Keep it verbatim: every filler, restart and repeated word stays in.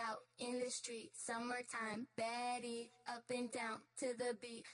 out in the street, summertime, baddie, up and down to the beat.